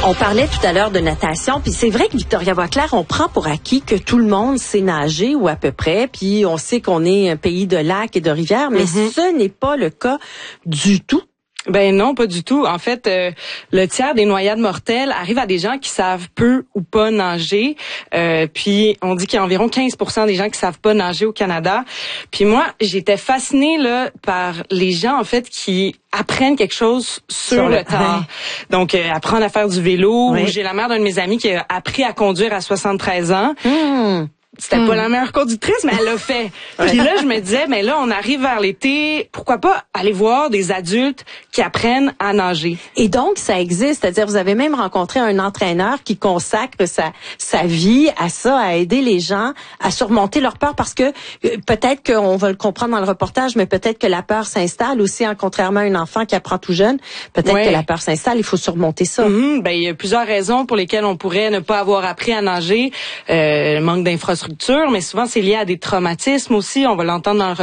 On parlait tout à l'heure de natation, puis c'est vrai que Victoria-Boisclair, on prend pour acquis que tout le monde sait nager ou à peu près, puis on sait qu'on est un pays de lacs et de rivières, mais ce n'est pas le cas du tout. Ben non, pas du tout. En fait, le tiers des noyades mortelles arrive à des gens qui savent peu ou pas nager. Puis on dit qu'il y a environ 15% des gens qui savent pas nager au Canada. Puis moi, j'étais fascinée là par les gens en fait qui apprennent quelque chose sur le tard. Donc apprendre à faire du vélo. Oui. J'ai la mère d'un de mes amis qui a appris à conduire à 73 ans. C'était pas la meilleure conductrice, mais elle l'a fait. Puis là, je me disais, mais là, on arrive vers l'été, pourquoi pas aller voir des adultes qui apprennent à nager. Et donc, ça existe, c'est-à-dire vous avez même rencontré un entraîneur qui consacre sa vie à ça, à aider les gens à surmonter leur peur, parce que peut-être qu'on va le comprendre dans le reportage, mais peut-être que la peur s'installe aussi, hein, contrairement à un enfant qui apprend tout jeune. Peut-être que la peur s'installe, il faut surmonter ça. Ben, il y a plusieurs raisons pour lesquelles on pourrait ne pas avoir appris à nager. Manque d'infrastructures, mais souvent c'est lié à des traumatismes aussi. On va l'entendre dans le